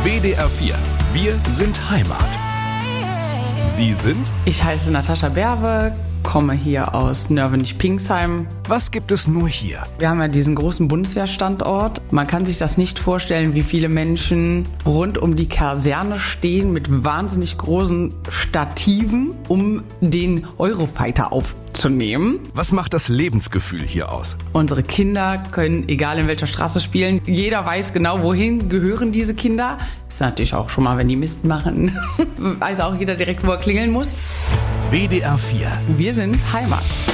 WDR 4. Wir sind Heimat. Sie sind? Ich heiße Natascha Berwe, komme hier aus Nörvenich-Pingsheim. Was gibt es nur hier? Wir haben ja diesen großen Bundeswehrstandort. Man kann sich das nicht vorstellen, wie viele Menschen rund um die Kaserne stehen mit wahnsinnig großen Stativen, um den Eurofighter aufzunehmen. Was macht das Lebensgefühl hier aus? Unsere Kinder können, egal in welcher Straße spielen, jeder weiß genau, wohin gehören diese Kinder. Ist natürlich auch schon mal, wenn die Mist machen, weiß auch jeder direkt, wo er klingeln muss. WDR 4. Wir sind Heimat.